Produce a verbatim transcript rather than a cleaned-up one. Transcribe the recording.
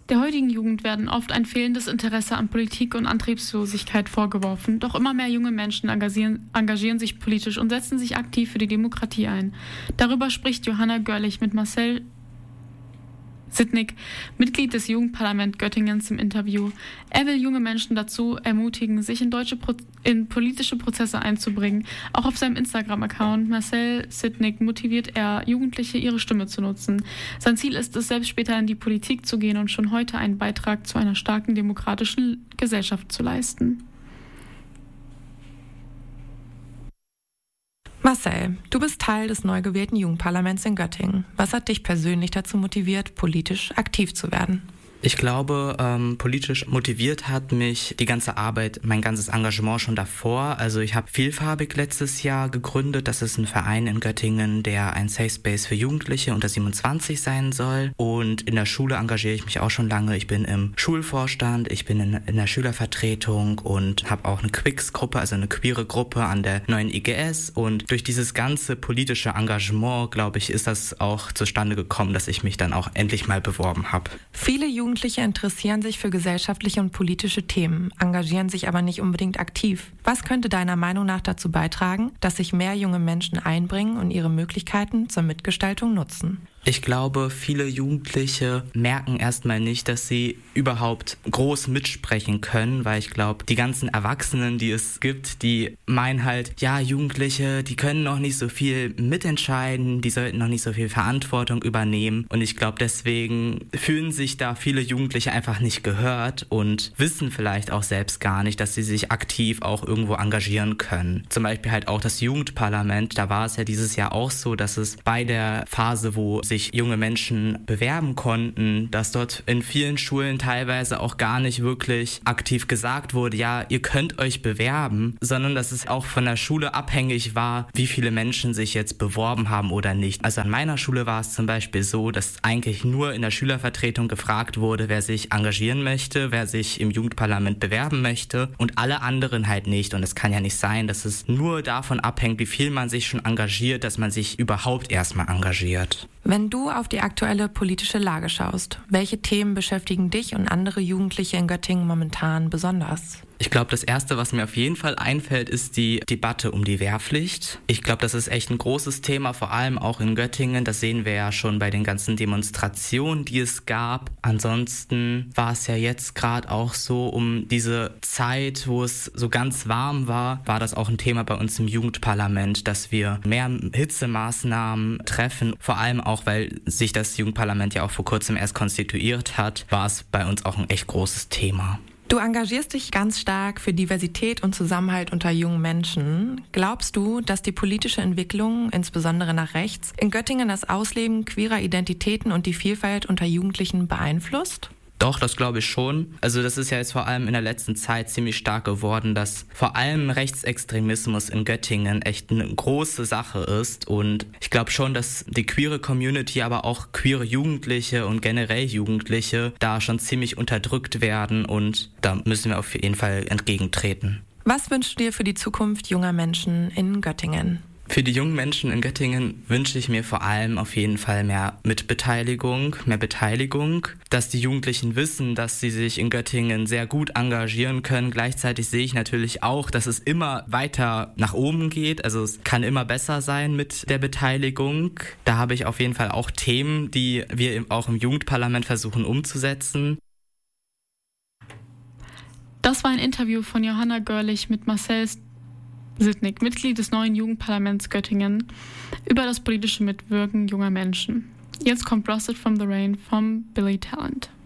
Der heutigen Jugend werden oft ein fehlendes Interesse an Politik und Antriebslosigkeit vorgeworfen. Doch immer mehr junge Menschen engagieren, engagieren sich politisch und setzen sich aktiv für die Demokratie ein. Darüber spricht Johanna Görlich mit Marcel Sittnick, Mitglied des Jugendparlaments Göttingens, im Interview. Er will junge Menschen dazu ermutigen, sich in, deutsche Pro- in politische Prozesse einzubringen. Auch auf seinem Instagram-Account Marcel Sittnick motiviert er Jugendliche, ihre Stimme zu nutzen. Sein Ziel ist es, selbst später in die Politik zu gehen und schon heute einen Beitrag zu einer starken demokratischen Gesellschaft zu leisten. Marcel, du bist Teil des neu gewählten Jugendparlaments in Göttingen. Was hat dich persönlich dazu motiviert, politisch aktiv zu werden? Ich glaube, ähm, politisch motiviert hat mich die ganze Arbeit, mein ganzes Engagement schon davor. Also ich habe Vielfarbig letztes Jahr gegründet. Das ist ein Verein in Göttingen, der ein Safe Space für Jugendliche unter siebenundzwanzig sein soll. Und in der Schule engagiere ich mich auch schon lange. Ich bin im Schulvorstand, ich bin in, in der Schülervertretung und habe auch eine Quicks-Gruppe, also eine queere Gruppe an der neuen I G S. Und durch dieses ganze politische Engagement, glaube ich, ist das auch zustande gekommen, dass ich mich dann auch endlich mal beworben habe. Viele Jugendliche Jugendliche interessieren sich für gesellschaftliche und politische Themen, engagieren sich aber nicht unbedingt aktiv. Was könnte deiner Meinung nach dazu beitragen, dass sich mehr junge Menschen einbringen und ihre Möglichkeiten zur Mitgestaltung nutzen? Ich glaube, viele Jugendliche merken erstmal nicht, dass sie überhaupt groß mitsprechen können, weil ich glaube, die ganzen Erwachsenen, die es gibt, die meinen halt, ja, Jugendliche, die können noch nicht so viel mitentscheiden, die sollten noch nicht so viel Verantwortung übernehmen. Und ich glaube, deswegen fühlen sich da viele Jugendliche einfach nicht gehört und wissen vielleicht auch selbst gar nicht, dass sie sich aktiv auch irgendwo engagieren können. Zum Beispiel halt auch das Jugendparlament, da war es ja dieses Jahr auch so, dass es bei der Phase, wo sich junge Menschen bewerben konnten, dass dort in vielen Schulen teilweise auch gar nicht wirklich aktiv gesagt wurde, ja, ihr könnt euch bewerben, sondern dass es auch von der Schule abhängig war, wie viele Menschen sich jetzt beworben haben oder nicht. Also an meiner Schule war es zum Beispiel so, dass eigentlich nur in der Schülervertretung gefragt wurde, wer sich engagieren möchte, wer sich im Jugendparlament bewerben möchte und alle anderen halt nicht. Und es kann ja nicht sein, dass es nur davon abhängt, wie viel man sich schon engagiert, dass man sich überhaupt erstmal engagiert. Wenn du auf die aktuelle politische Lage schaust, welche Themen beschäftigen dich und andere Jugendliche in Göttingen momentan besonders? Ich glaube, das Erste, was mir auf jeden Fall einfällt, ist die Debatte um die Wehrpflicht. Ich glaube, das ist echt ein großes Thema, vor allem auch in Göttingen. Das sehen wir ja schon bei den ganzen Demonstrationen, die es gab. Ansonsten war es ja jetzt gerade auch so, um diese Zeit, wo es so ganz warm war, war das auch ein Thema bei uns im Jugendparlament, dass wir mehr Hitzemaßnahmen treffen. Vor allem auch, weil sich das Jugendparlament ja auch vor kurzem erst konstituiert hat, war es bei uns auch ein echt großes Thema. Du engagierst dich ganz stark für Diversität und Zusammenhalt unter jungen Menschen. Glaubst du, dass die politische Entwicklung, insbesondere nach rechts, in Göttingen das Ausleben queerer Identitäten und die Vielfalt unter Jugendlichen beeinflusst? Doch, das glaube ich schon. Also das ist ja jetzt vor allem in der letzten Zeit ziemlich stark geworden, dass vor allem Rechtsextremismus in Göttingen echt eine große Sache ist. Und ich glaube schon, dass die queere Community, aber auch queere Jugendliche und generell Jugendliche da schon ziemlich unterdrückt werden. Und da müssen wir auf jeden Fall entgegentreten. Was wünschst du dir für die Zukunft junger Menschen in Göttingen? Für die jungen Menschen in Göttingen wünsche ich mir vor allem auf jeden Fall mehr Mitbeteiligung, mehr Beteiligung, dass die Jugendlichen wissen, dass sie sich in Göttingen sehr gut engagieren können. Gleichzeitig sehe ich natürlich auch, dass es immer weiter nach oben geht, also es kann immer besser sein mit der Beteiligung. Da habe ich auf jeden Fall auch Themen, die wir auch im Jugendparlament versuchen umzusetzen. Das war ein Interview von Johanna Görlich mit Marcel Sittnick, Mitglied des neuen Jugendparlaments Göttingen, über das politische Mitwirken junger Menschen. Jetzt kommt Rusted from the Rain von Billy Talent.